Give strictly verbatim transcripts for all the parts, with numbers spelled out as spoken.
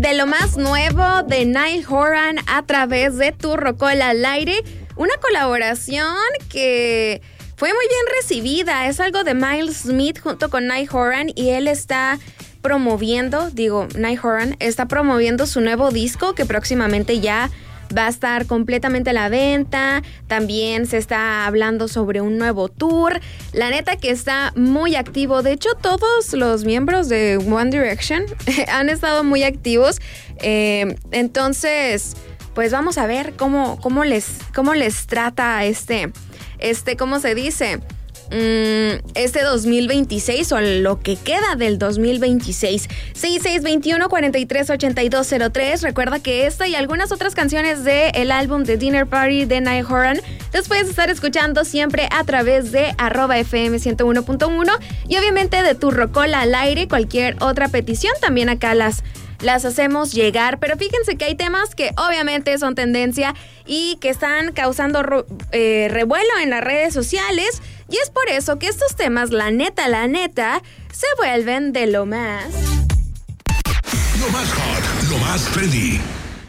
de lo más nuevo de Niall Horan a través de Tu Rocola al Aire. Una colaboración que fue muy bien recibida. Es algo de Miles Smith junto con Niall Horan y él está promoviendo, digo, Niall Horan está promoviendo su nuevo disco que próximamente ya va a estar completamente a la venta. También se está hablando sobre un nuevo tour. La neta que está muy activo. De hecho, todos los miembros de One Direction han estado muy activos. Eh, entonces, pues vamos a ver cómo, cómo, les, cómo les trata este, este, ¿cómo se dice? Este dos mil veintiséis o lo que queda del dos mil veintiséis. seis seis dos uno, cuatro tres ocho dos cero tres. Recuerda que esta y algunas otras canciones del álbum de Dinner Party de Niall Horan los puedes estar escuchando siempre a través de arroba F M ciento uno punto uno y obviamente de Tu Rocola al Aire. Cualquier otra petición también acá las las hacemos llegar, pero fíjense que hay temas que obviamente son tendencia y que están causando eh, revuelo en las redes sociales, y es por eso que estos temas, la neta, la neta, se vuelven de lo más... Lo más hot, lo más trendy.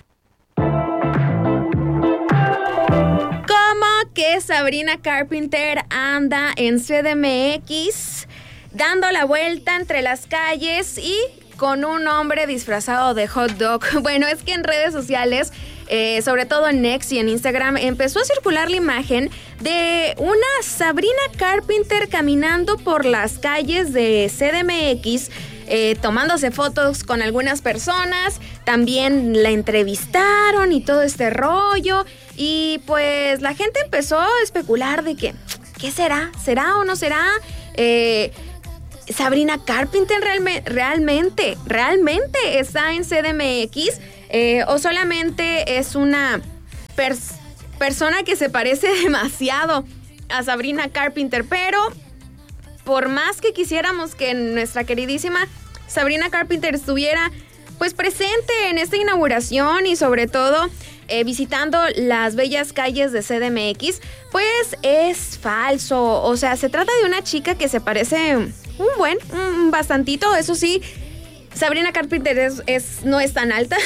Como que Sabrina Carpenter anda en C D M X dando la vuelta entre las calles y con un hombre disfrazado de hot dog. Bueno, es que en redes sociales, eh, sobre todo en X y en Instagram, empezó a circular la imagen de una Sabrina Carpenter caminando por las calles de C D M X, eh, tomándose fotos con algunas personas. También la entrevistaron y todo este rollo. Y pues la gente empezó a especular de que, ¿qué será? ¿Será o no será? Eh... Sabrina Carpenter realme, realmente, realmente está en C D M X eh, o solamente es una pers- persona que se parece demasiado a Sabrina Carpenter, pero por más que quisiéramos que nuestra queridísima Sabrina Carpenter estuviera pues presente en esta inauguración y sobre todo eh, visitando las bellas calles de C D M X, pues es falso. O sea, se trata de una chica que se parece un buen, un bastantito. Eso sí, Sabrina Carpenter es, es, no es tan alta,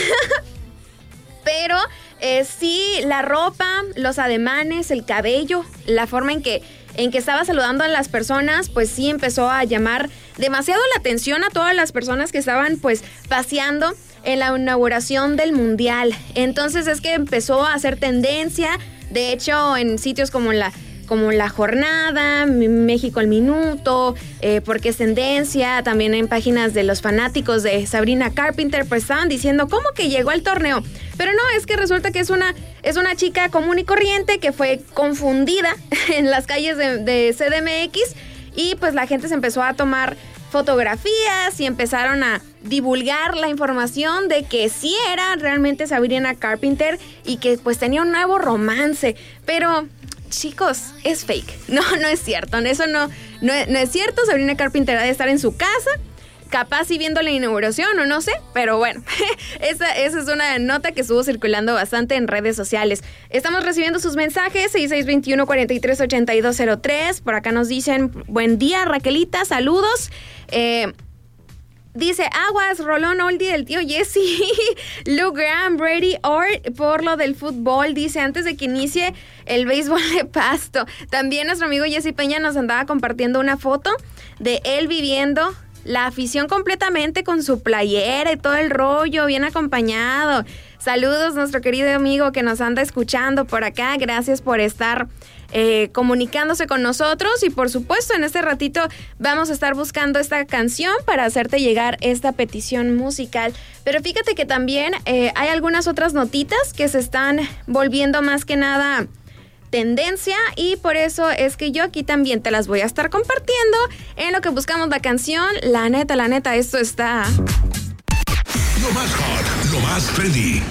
pero eh, sí la ropa, los ademanes, el cabello, la forma en que, en que estaba saludando a las personas, pues sí empezó a llamar demasiado la atención a todas las personas que estaban pues paseando en la inauguración del Mundial. Entonces es que empezó a hacer tendencia. De hecho, en sitios como la como La Jornada, México al Minuto, eh, porque es tendencia, también en páginas de los fanáticos de Sabrina Carpenter, pues estaban diciendo cómo que llegó al torneo. Pero no, es que resulta que es una, es una chica común y corriente que fue confundida en las calles de, de C D M X, y pues la gente se empezó a tomar fotografías y empezaron a divulgar la información de que sí era realmente Sabrina Carpenter y que pues tenía un nuevo romance. Pero chicos, es fake. No, no es cierto. Eso no, no, no es cierto. Sabrina Carpenter ha de estar en su casa, capaz y viendo la inauguración o no sé, pero bueno, esa, esa es una nota que estuvo circulando bastante en redes sociales. Estamos recibiendo sus mensajes, seis seis dos uno, cuatro tres ocho dos cero tres. Por acá nos dicen, buen día Raquelita, saludos. Eh... Dice, aguas, rolón oldie del tío Jesse. Luke Graham, Brady Ort, por lo del fútbol. Dice, antes de que inicie el béisbol de pasto. También nuestro amigo Jesse Peña nos andaba compartiendo una foto de él viviendo la afición completamente con su playera y todo el rollo, bien acompañado. Saludos, nuestro querido amigo que nos anda escuchando por acá. Gracias por estar eh, comunicándose con nosotros. Y por supuesto, en este ratito vamos a estar buscando esta canción para hacerte llegar esta petición musical. Pero fíjate que también eh, hay algunas otras notitas que se están volviendo más que nada tendencia, y por eso es que yo aquí también te las voy a estar compartiendo en lo que buscamos la canción. La neta, la neta, esto está... Lo más hot, lo más trendy.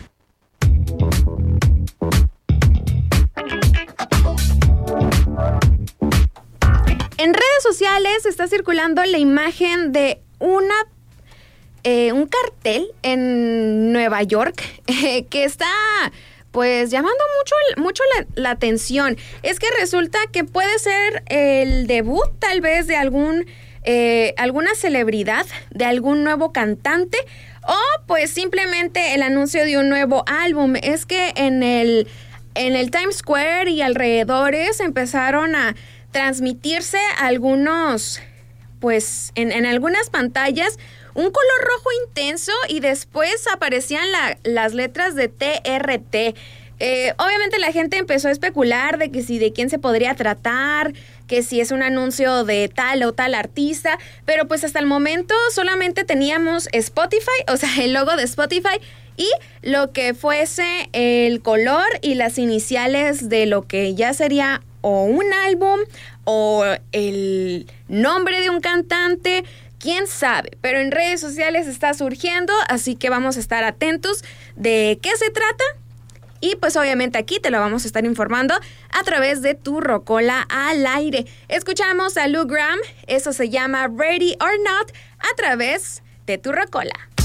En redes sociales está circulando la imagen de una eh, un cartel en Nueva York eh, que está pues llamando mucho, mucho la, la atención. Es que resulta que puede ser el debut tal vez de algún eh, alguna celebridad, de algún nuevo cantante, o pues simplemente el anuncio de un nuevo álbum. Es que en el, en el Times Square y alrededores empezaron a transmitirse algunos, pues en, en algunas pantallas, un color rojo intenso y después aparecían la, las letras de T R T. Eh, obviamente la gente empezó a especular de que si de quién se podría tratar, que si es un anuncio de tal o tal artista, pero pues hasta el momento solamente teníamos Spotify, o sea, el logo de Spotify y lo que fuese el color y las iniciales de lo que ya sería o un álbum o el nombre de un cantante. Quién sabe, pero en redes sociales está surgiendo, así que vamos a estar atentos de qué se trata. Y pues obviamente aquí te lo vamos a estar informando a través de Tu Rocola al Aire. Escuchamos a Lou Gramm, eso se llama Ready or Not, a través de Tu Rocola.